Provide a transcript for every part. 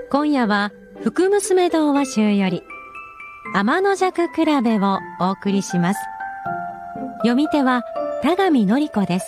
今夜は福娘童話集より天の弱比べをお送りします。読み手は田上典子です。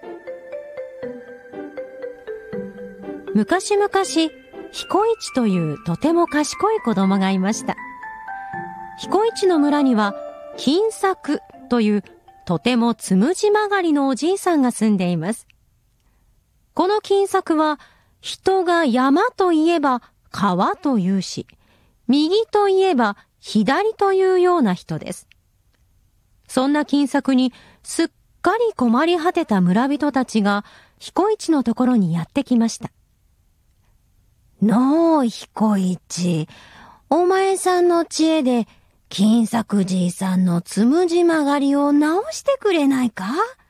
昔々、彦一というとても賢い子供がいました。彦一の村には金作というとてもつむじ曲がりのおじいさんが住んでいます。この金作は人が山といえば川というし、右といえば左というような人です。そんな金作にすっかり困り果てた村人たちが彦一のところにやってきました。 のう彦一、お前さんの知恵で金作じいさんのつむじ曲がりを直してくれないか？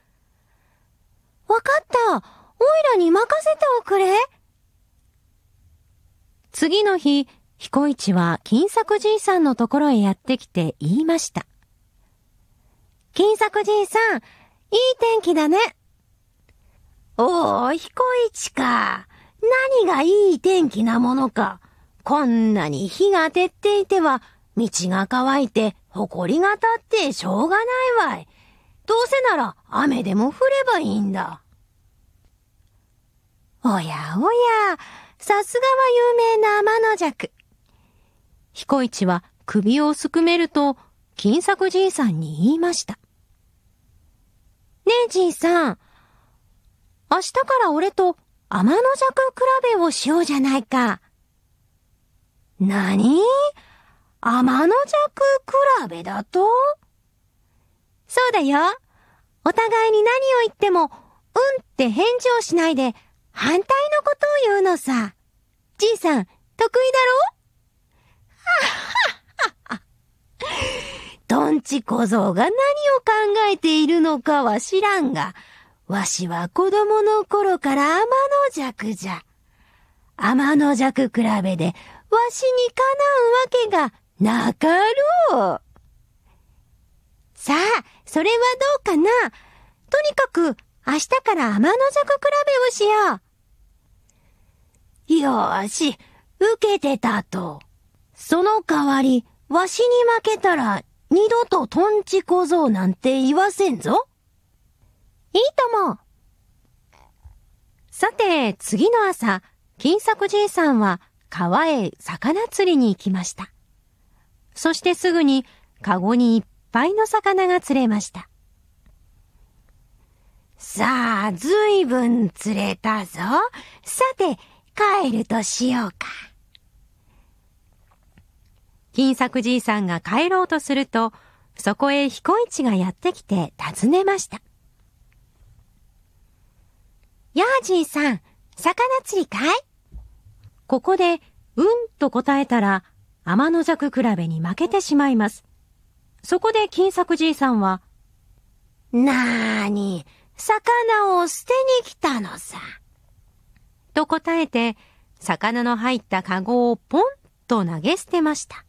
わかった。おいらに任せておくれ。 次の日、彦一は金作じいさんのところへやってきて言いました。 金作じいさん、いい天気だね。 おー、彦一か。何がいい天気なものか。こんなに日が照っていては、道が乾いて、埃が立ってしょうがないわい。どうせなら雨でも降ればいいんだ。 おやおや、さすがは有名な天の弱。 彦一は首をすくめると、金作じいさんに言いました。 ねえじいさん、明日から俺と天の弱比べをしようじゃないか。 なに？天の弱比べだと？ そうだよ。お互いに何を言っても、って返事をしないで、反対のことを言うのさ。じいさん、得意だろ？とんち小僧が何を考えているのかは知らんが、わしは子供の頃から天の弱じゃ。天の弱比べでわしにかなうわけがなかろう。 さあ、それはどうかな。とにかく明日から天の弱比べをしよう。よーし、受けてたと。その代わり、わしに負けたら二度ととんち小僧なんて言わせんぞ。 いいとも。 さて、次の朝、金作じいさんは川へ魚釣りに行きました。そしてすぐにカゴにいっぱいの魚が釣れました。 さあ、ずいぶん釣れたぞ。さて、帰るとしようか。 金作じいさんが帰ろうとすると、そこへ彦一がやってきて尋ねました。 やあじいさん、魚釣りかい？ ここで、と答えたら、天の弱比べに負けてしまいます。そこで金作じいさんは、 なーに、魚を捨てに来たのさ。 と答えて、魚の入ったカゴをポンと投げ捨てました。